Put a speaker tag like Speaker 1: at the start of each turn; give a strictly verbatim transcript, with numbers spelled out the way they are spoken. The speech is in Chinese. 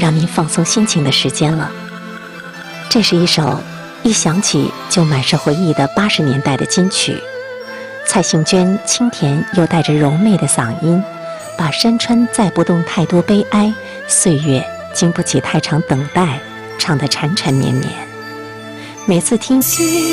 Speaker 1: 让您放松心情的时间了。这是一首一想起就满是回忆的八十年代的金曲。蔡幸娟清甜又带着柔媚的嗓音，把山川载不动太多悲哀，岁月经不起太长等待，唱得缠缠绵绵。每次听